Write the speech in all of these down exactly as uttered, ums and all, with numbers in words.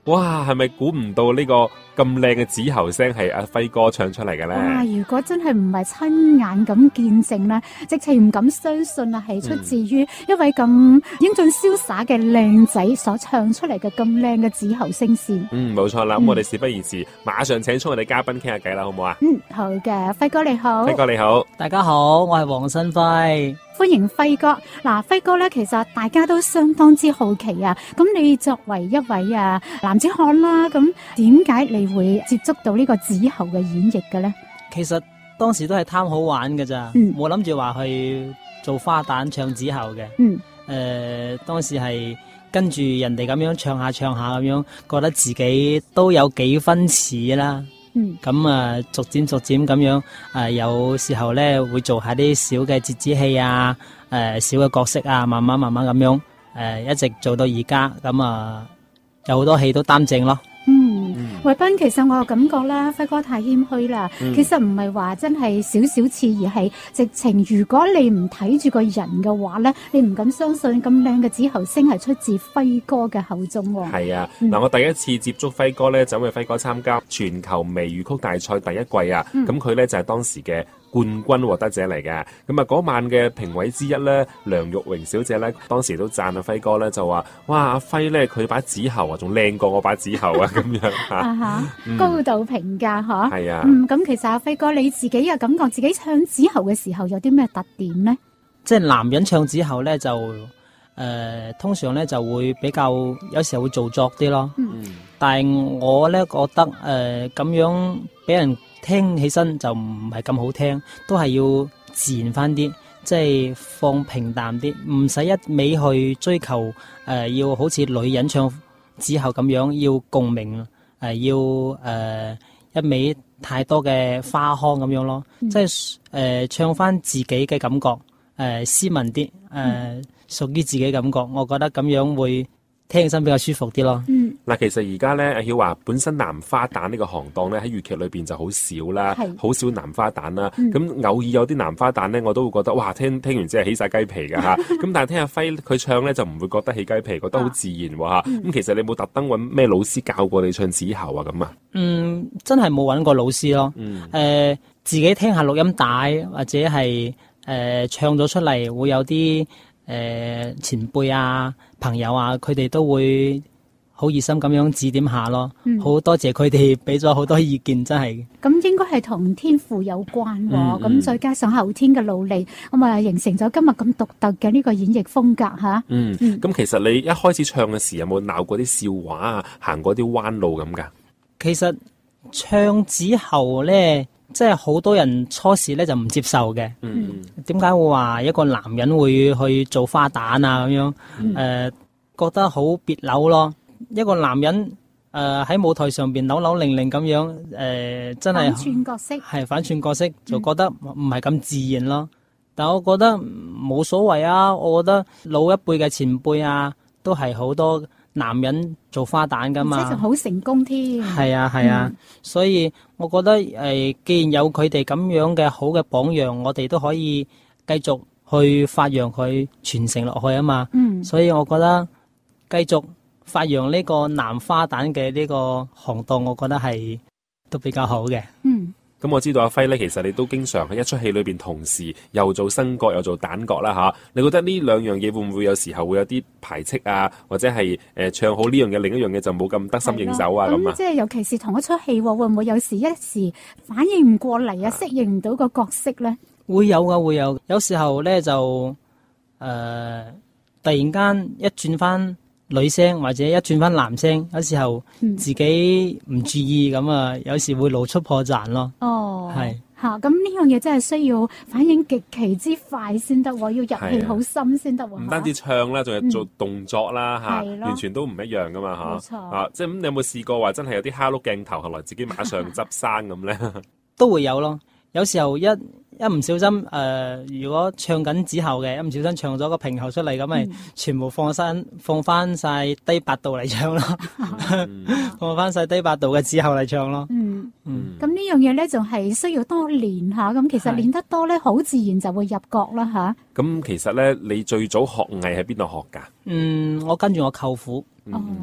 哇，係咪估唔到呢個咁靚嘅子喉聲係阿輝哥唱出嚟嘅咧？ 哇！如果真係唔係親眼咁見證咧，直情唔敢相信啊，係出自於一位咁英俊瀟灑嘅靚仔所唱出嚟嘅咁靚嘅子喉聲線。 嗯，冇錯啦。咁、嗯、我哋事不宜遲，馬上請出我哋嘉賓傾下偈啦，好唔好啊？ 嗯，好嘅，輝哥你好。 輝哥你好， 大家好，我係黃新輝。 歡迎輝哥。嗱，輝哥咧，其實大家都相當之好奇啊。咁你作為一位啊男子漢啦，咁點解你會接觸到呢個子喉嘅演繹嘅咧？ 其實當時都係貪好玩㗎咋，冇諗住話去做花旦唱子喉嘅。嗯，誒、呃，當時係跟住人哋咁樣唱下唱下咁樣，覺得自己都有幾分似啦。嗯，咁啊，逐漸逐漸咁樣，誒、呃，有時候咧會做下啲小嘅折子戲啊，誒、呃，小嘅角色啊，慢慢慢慢咁樣，誒、呃，一直做到而家，咁啊，有好多戲都擔正咯。 嗯，衛斌，其實我又感覺啦，輝哥太謙虛啦。嗯、其實唔係話真係少少似，而係直情。如果你唔睇住個人嘅話咧，你唔敢相信咁靚嘅子喉聲係出自輝哥嘅口中。 係啊，嗱、嗯，我第一次接觸輝哥咧，就因為輝哥參加全球微粵曲大賽第一季啊，咁佢咧就係、是、當時嘅冠軍獲得者嚟嘅。咁啊，嗰晚嘅評委之一咧，梁玉榮小姐咧，當時都讚阿輝哥咧，就話：哇，阿輝咧，佢把子喉啊，仲靚過我把子喉啊，咁樣吓。啊哈， 嗯、高度評價嗬。係啊。嗯，咁其實阿輝哥你自己又感覺自己唱子喉嘅時候有啲咩特點咧？ 即係男人唱子喉咧，就誒、呃，通常咧就會比較有時候會做作啲咯。嗯。但係我咧覺得誒，咁、呃、樣俾人聽起身就唔係咁好聽，都係要自然翻啲，即係放平淡啲，唔使一味去追求誒、呃，要好似女人唱子喉咁樣要共鳴，誒、呃、要誒、呃、一味太多嘅花腔咁樣咯，嗯、即係誒、呃、唱翻自己嘅感覺，誒、呃、斯文啲，誒、呃、屬於自己感覺，我覺得咁樣會聽起身比較舒服啲咯。嗯， 嗱，其實而家咧，阿曉華本身男花旦呢個行當咧喺粵劇裏邊就好少啦，好少男花旦啦。咁、嗯、偶爾有啲男花旦咧，我都會覺得哇，聽聽完之後起晒雞皮噶吓。咁但係聽阿輝佢唱咧就唔會覺得起雞皮，覺得好自然喎吓。咁、嗯、其實你冇特登揾咩老師教過你唱子喉啊咁啊？ 嗯，真係冇揾過老師咯。嗯，誒、呃，自己聽下錄音帶或者係誒、呃、唱咗出嚟會有啲。誒、呃，前輩啊，朋友啊，佢哋都會好熱心咁樣指點下咯。好、嗯、多謝佢哋俾咗好多意見，真係。 咁應該係同天賦有關喎。咁、嗯嗯、再加上後天嘅努力，咁啊形成咗今日咁獨特嘅呢個演繹風格吓。嗯，咁、 嗯、其實你一開始唱嘅時有冇鬧過啲笑話啊，行過啲彎路咁噶？ 其實唱子喉咧。即係好多人初時咧就唔接受嘅，點解、嗯、會話一個男人會去做花旦啊咁樣？誒、嗯呃，覺得好別扭咯。一個男人誒喺、呃、舞台上邊扭扭擰擰咁樣，誒、呃、真係反串角色， 係反串角色，就覺得唔係咁自然咯。嗯、但我覺得冇所謂啊，我覺得老一輩嘅前輩啊，都係好多男人做花旦噶嘛， 而且仲好成功添。 係啊係啊，嗯、所以我覺得誒、呃，既然有佢哋咁樣嘅好嘅榜樣，我哋都可以繼續去發揚佢，傳承落去啊嘛。嗯，所以我覺得繼續發揚呢個男花旦嘅呢個行當，我覺得係都比較好嘅。嗯。 咁我知道阿輝咧，其實你都經常喺一出戲裏邊同時又做新角又做旦角啦吓。你覺得呢兩樣嘢會唔會有時候會有啲排斥啊？或者係誒、呃、唱好呢樣嘢，另一樣嘢就冇咁得心應手啊咁啊？ 即係尤其是同一出戲，會唔會有時一時反應唔過嚟啊？適應唔到個角色咧？ 會有噶，會有。有時候咧就誒、呃，突然間一轉翻女聲或者一轉翻男聲，有時候自己唔注意咁啊，嗯、有時會露出破綻咯。哦，係吓，咁呢樣嘢真係需要反應極其之快先得，要入戲好深先得。唔單止唱啦，仲有做動作啦吓，嗯、完全都唔一樣噶嘛吓。冇錯啊，即係咁，你有冇試過話真係有啲蝦碌鏡頭，後來自己馬上執生咁咧？ 都會有咯，有時候一。一唔小心誒、呃，如果唱緊子喉嘅，一唔小心唱咗個平喉出嚟，咁咪、嗯、全部放翻放翻晒低八度嚟唱咯，嗯、放翻晒低八度嘅子喉嚟唱咯。嗯嗯，咁呢樣嘢咧，仲係需要多練下。咁其實練得多咧，好自然就會入角啦吓。咁其實咧，你最早學藝喺邊度學噶？ 嗯，我跟住我舅父。 哦，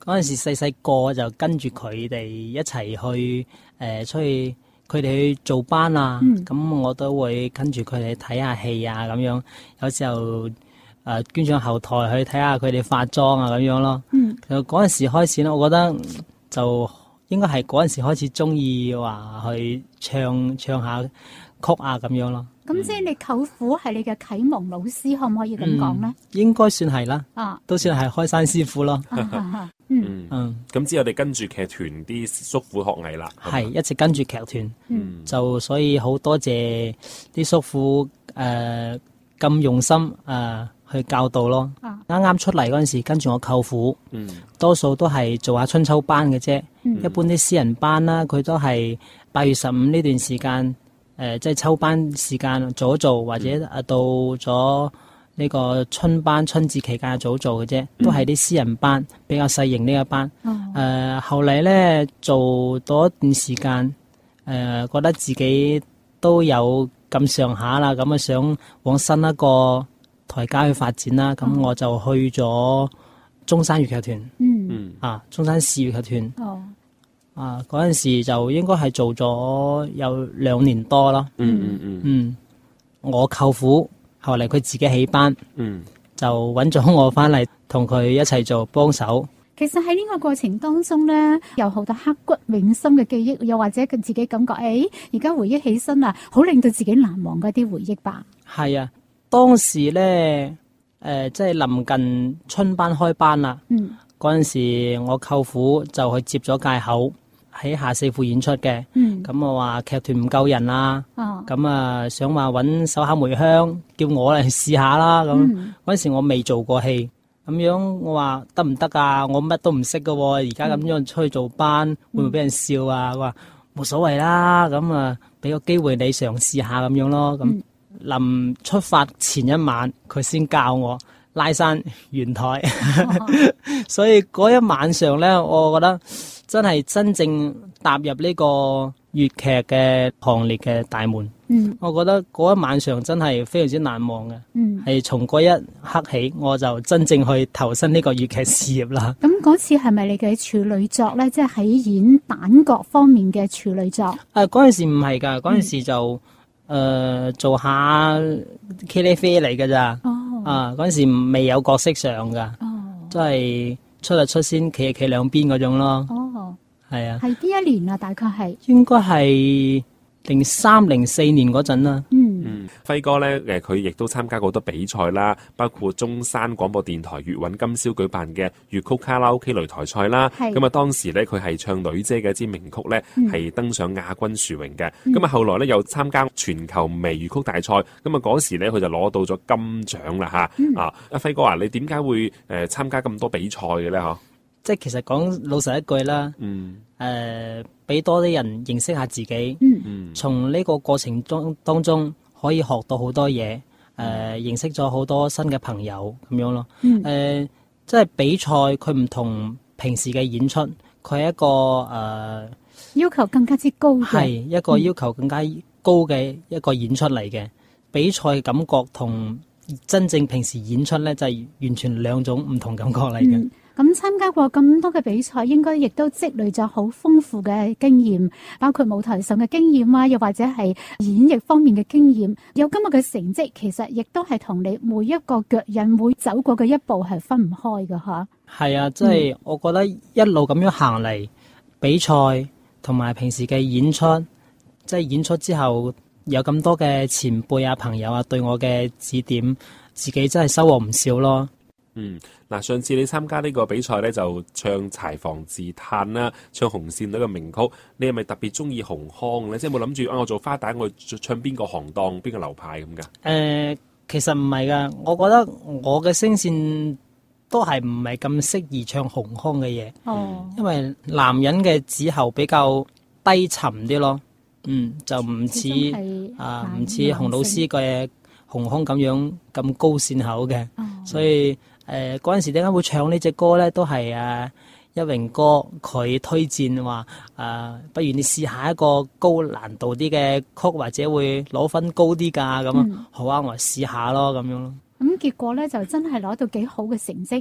嗰陣時細細個就跟住佢哋一齊去誒、呃、出去，佢哋去做班啊，咁、嗯、我都會跟住佢哋睇下戲啊咁樣。有時候誒、呃、捐上後台去睇下佢哋化妝啊咁樣咯。嗯，就嗰陣時開始咧，我覺得就應該係嗰陣時開始中意話去唱唱下曲啊咁樣咯。 咁即係你舅父係你嘅啟蒙老師，可唔可以咁講咧？ 應該算係啦， 啊， 都算係開山師傅咯。 嗯嗯，咁之後我哋跟住劇團啲叔父學藝啦， 係一直跟住劇團， 嗯， 就所以好多謝啲叔父誒咁用心誒去教導咯。啱啱出嚟嗰陣時，跟住我舅父，嗯，多數都係做下春秋班嘅啫。一般啲私人班啦，佢都係八月十五呢段時間。誒、呃，即係秋班時間做一做，或者啊到咗呢個春班春節期間做一做嘅啫，都係啲私人班，比較細型呢個班。誒、嗯呃，後嚟咧做多一段時間，誒、呃，覺得自己都有咁上下啦，咁啊想往新一個台階去發展啦，咁、嗯、我就去咗中山粵劇團。嗯，啊，中山市粵劇團。哦。啊！嗰陣時就應該係做咗有兩年多咯。 嗯嗯嗯。 嗯，我舅父後嚟佢自己起班，嗯，就揾咗我翻嚟同佢一齊做幫手。 其實喺呢個過程當中咧，有好多刻骨銘心嘅記憶，又或者佢自己感覺，誒而家回憶起身啊，好令到自己難忘嗰啲回憶吧。 係啊，當時咧，誒、呃、即係臨近春班開班啦。嗯，嗰陣時我舅父就去接咗界口。喺下四庫演出嘅，咁、嗯、我話劇團唔夠人啦，咁、哦、啊想話揾手下梅香，叫我嚟試下啦。咁嗰陣時我未做過戲，咁樣我話得唔得啊？我乜都唔識噶，而家咁樣出去做班，嗯、會唔會俾人笑啊？我話冇所謂啦，咁啊俾個機會你嘗試下咁樣咯。咁臨、嗯、出發前一晚，佢先教我拉山圓台，哦、所以嗰一晚上咧，我覺得。真係真正踏入呢個粵劇嘅行列嘅大門，嗯，我覺得嗰一晚上真係非常之難忘嘅，嗯，係從嗰一刻起，我就真正去投身呢個粵劇事業啦。咁嗰次係咪你嘅處女作咧？即係喺演旦角方面嘅處女作？誒、 啊，嗰陣時唔係噶，嗰陣時就誒、嗯呃、做下茄喱啡嚟噶咋，哦，啊，嗰陣時未有角色上噶，哦，都係出就出先，企就企兩邊嗰種咯。哦。係啊， 係邊一年啊？大概係應該係零三零四年嗰陣啦。 嗯嗯，輝哥咧，誒，佢亦都參加過好多比賽啦，包括中山廣播電台粵韻今宵舉辦嘅粵曲卡拉 OK 擂台賽啦。咁啊，當時咧佢係唱女姐嘅一支名曲咧，係、嗯、登上亞軍殊榮嘅。咁、嗯、啊，後來咧又參加全球微粵曲大賽，咁啊嗰時咧佢就攞到咗金獎啦吓。嗯、啊，阿輝哥啊，你點解會誒參加咁多比賽嘅咧？嗬？ 即係其實講老實一句啦，嗯，誒，俾多啲人認識下自己，嗯，從呢個過程中當中可以學到好多嘢，誒、呃，認識咗好多新嘅朋友咁樣咯，誒、呃，即係比賽佢唔同平時嘅演出，佢係一個誒、呃、 要求更加之高嘅， 係一個要求更加高嘅一個演出嚟嘅，嗯、比賽感覺同真正平時演出咧就係完全兩種唔同感覺嚟嘅。嗯咁參加過咁多嘅比賽，應該亦都積累咗好豐富嘅經驗，包括舞台上嘅經驗啊，又或者係演繹方面嘅經驗。有今日嘅成績，其實亦都係同你每一個腳印會走過嘅一步係分唔開嘅嚇。 係啊，即係我覺得一路咁樣行嚟，比賽同埋平時嘅演出，即係演出之後有咁多嘅前輩啊、朋友啊對我嘅指點，自己真係收穫唔少咯。 嗯，嗱，上次你參加呢個比賽咧，就唱柴房自嘆啦，唱紅線女嘅名曲，你係咪特別中意紅腔咧？即係冇諗住啊，我做花旦，我唱邊個行當、邊個流派咁噶？誒、 呃，其實唔係噶，我覺得我嘅聲線都係唔係咁適宜唱紅腔嘅嘢。哦，因為男人嘅子喉比較低沉啲咯，嗯，就唔似啊，唔似洪老師嘅紅腔咁樣咁高線口嘅，哦、所以。誒，嗰陣時點解會唱呢隻歌咧？都係誒一榮哥佢推薦話誒，不如你試下一個高難度啲嘅曲，或者會攞分高啲噶咁啊。好啊，我試下咯咁樣咯。 咁結果咧就真係攞到幾好嘅成績。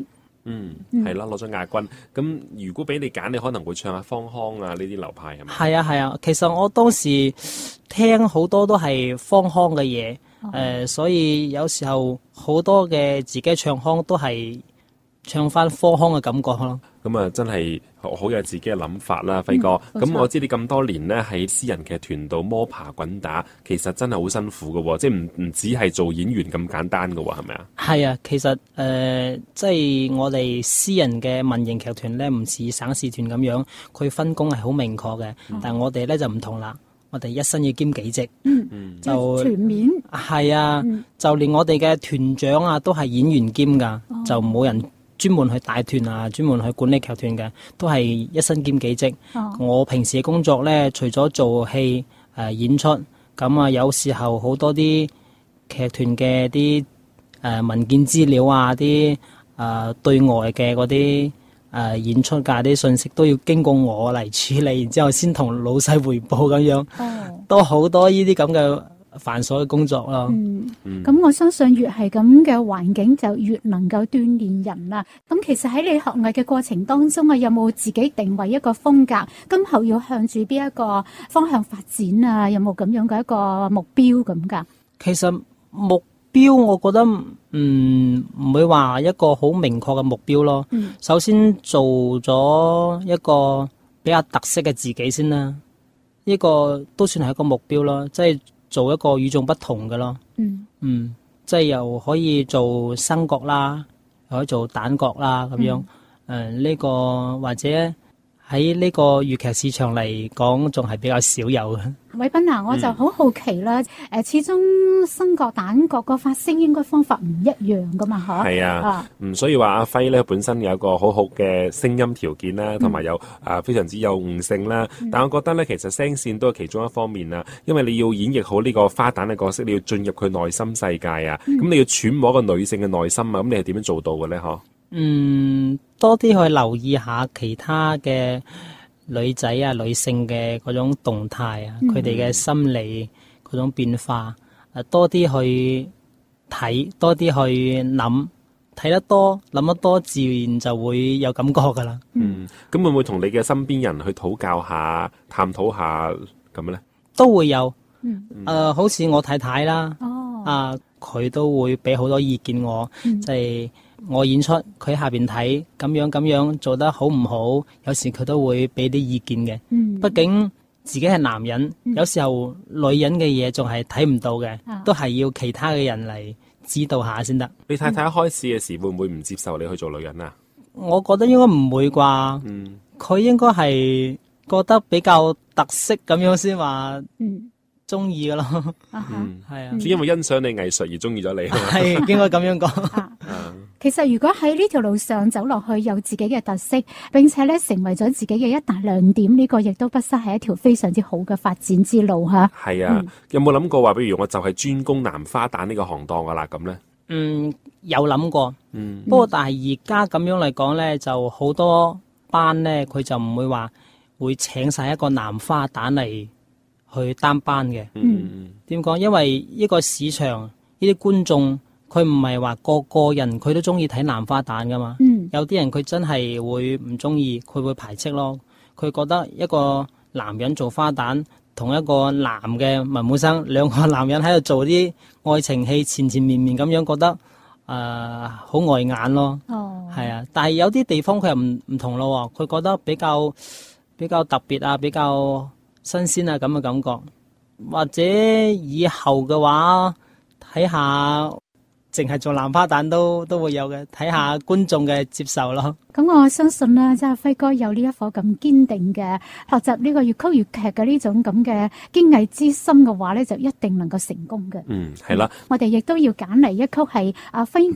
嗯，係啦，攞咗亞軍。咁如果俾你揀，你可能會唱下芳腔啊呢啲流派係咪？ 係啊係啊，其實我當時聽好多都係芳腔嘅嘢，誒、 哦呃，所以有時候好多嘅自己唱腔都係唱翻芳腔嘅感覺咯。 咁啊，真係好好有自己嘅諗法啦，輝哥。咁、嗯、我知你咁多年呢喺私人劇團度摸爬滾打，其實真係好辛苦嘅，即係唔唔只係做演員咁簡單嘅，係咪啊？ 係啊，其實誒、呃，即係我哋私人嘅民營劇團咧，唔似省市團咁樣，佢分工係好明確嘅。嗯、但係我哋咧就唔同啦，我哋一身要兼幾職， 嗯， 就全面。 係啊， 嗯、就連我哋嘅團長啊都係演員兼噶，哦、就冇人專門去帶團啊，專門去管理劇團嘅，都係一身兼幾職。哦、我平時嘅工作咧，除咗做戲誒、呃、演出，咁啊有時候好多啲劇團嘅啲誒文件資料啊，啲誒、呃、對外嘅嗰啲誒演出嘅啲信息都要經過我嚟處理，然之後先同老細匯報咁樣，哦、都好多呢啲咁嘅繁瑣嘅工作咯。 嗯，咁、嗯、我相信越係咁嘅環境，就越能夠鍛煉人啦。咁其實喺你學藝嘅過程當中啊，有冇自己定位一個風格，今後要向住邊一個方向發展啊？有冇咁樣嘅一個目標咁噶？ 其實目標，我覺得唔唔會話一個好明確嘅目標咯。嗯、首先做咗一個比較特色嘅自己先啦，呢個都算係一個目標咯，即係做一個與眾不同嘅咯。嗯嗯，即係又可以做生角啦，又可以做旦角啦咁樣。誒、嗯，呢、呃這個或者喺呢個粵劇市場嚟講，仲係比較少有嘅。 偉斌啊，我就好好奇啦。誒、嗯，始終生角、旦角個發聲應該方法唔一樣噶嘛，嚇。係啊，嗯，所以話阿輝咧本身有一個好好嘅聲音條件啦，同埋有啊非常之有悟性啦。嗯、但我覺得咧，其實聲線都係其中一方面啦，因為你要演繹好呢個花旦嘅角色，你要進入佢內心世界啊。咁、嗯、你要揣摩一個女性嘅內心啊，咁你係點樣做到嘅咧？嗬？ 嗯，多啲去留意下其他嘅女仔啊、女性嘅嗰種動態啊，佢哋嘅心理嗰種變化，誒，多啲去睇，多啲去諗，睇得多，諗得多，自然就會有感覺噶啦。 嗯，咁會唔會同你嘅身邊人去討教下、探討下咁咧？ 都會有，誒、嗯呃，好似我太太啦，哦、啊，佢都會俾好多意見我，即係、嗯。我演出佢下邊睇咁樣咁樣做得好唔好，有時佢都會俾啲意見嘅。嗯，畢竟自己係男人，嗯、有時候女人嘅嘢仲係睇唔到嘅，嗯、都係要其他嘅人嚟指導下先得。 你太太一開始嘅時會唔會唔接受你去做女人啊？ 我覺得應該唔會啩。嗯，佢應該係覺得比較特色咁樣先話。嗯。中意噶咯， 嗯，係啊， 只因為欣賞你藝術而中意咗你， 係應該咁樣講。 啊、其實如果喺呢條路上走落去，有自己嘅特色，並且咧成為咗自己嘅一大亮點，呢、這個亦都不失係一條非常之好嘅發展之路吓。 係啊，嗯、有冇諗過話，比如我就係專攻男花旦呢個行當噶啦咁咧？ 嗯，有諗過，嗯，不過但係而家咁樣嚟講咧，就好多班咧，佢就唔會話會請晒一個男花旦嚟去擔班嘅，嗯，點講？因為呢個市場呢啲觀眾，佢唔係話個個人佢都中意睇男花旦噶嘛，嗯，有啲人佢真係會唔中意，佢會排斥咯。佢覺得一個男人做花旦，同一個男嘅文武生，兩個男人喺度做啲愛情戲，纏纏綿綿咁樣，覺得誒好礙眼咯。哦，係啊，但係有啲地方佢又唔唔同咯，佢覺得比較比較特別啊，比較新鮮啊咁嘅感覺，或者以後嘅話睇下，淨係做男花旦都都會有嘅，睇下觀眾嘅接受咯。咁我相信啦，即係輝哥有呢一顆咁堅定嘅學習呢個粵曲粵劇嘅呢種咁嘅堅毅之心嘅話咧，就一定能夠成功嘅。 嗯，係啦， 我哋亦都要揀嚟一曲係阿輝